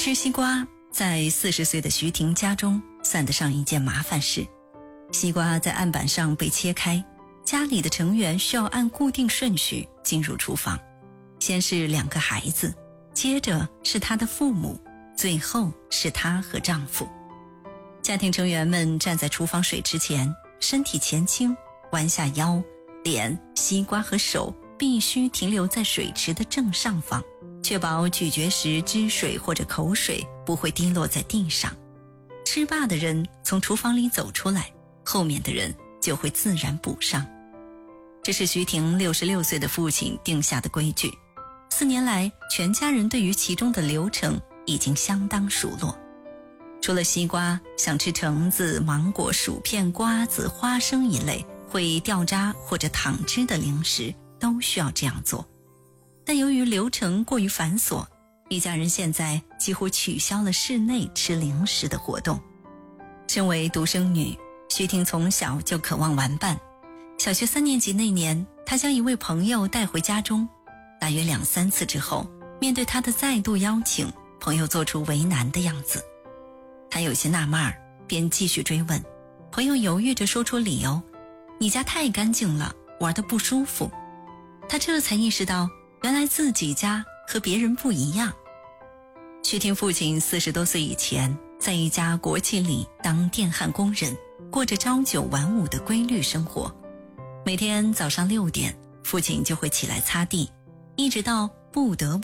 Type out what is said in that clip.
吃西瓜在40岁的徐婷家中算得上一件麻烦事。西瓜在案板上被切开，家里的成员需要按固定顺序进入厨房，先是2个孩子，接着是他的父母，最后是他和丈夫。家庭成员们站在厨房水池前，身体前倾，弯下腰，脸、西瓜和手必须停留在水池的正上方，确保咀嚼时汁水或者口水不会滴落在地上。吃罢的人从厨房里走出来，后面的人就会自然补上。这是徐婷66岁的父亲定下的规矩。4年来，全家人对于其中的流程已经相当熟络。除了西瓜，想吃橙子、芒果、薯片、瓜子、花生一类会掉渣或者淌汁的零食都需要这样做。但由于流程过于繁琐，一家人现在几乎取消了室内吃零食的活动。身为独生女，徐婷从小就渴望玩伴。小学3年级那年，她将一位朋友带回家中，大约2-3次之后，面对她的再度邀请，朋友做出为难的样子。她有些纳闷，便继续追问。朋友犹豫着说出理由：你家太干净了，玩得不舒服。她这才意识到，原来自己家和别人不一样。徐婷父亲40多岁以前，在一家国企里当电焊工人，过着朝9晚5的规律生活。每天早上6点，父亲就会起来擦地，一直到不得不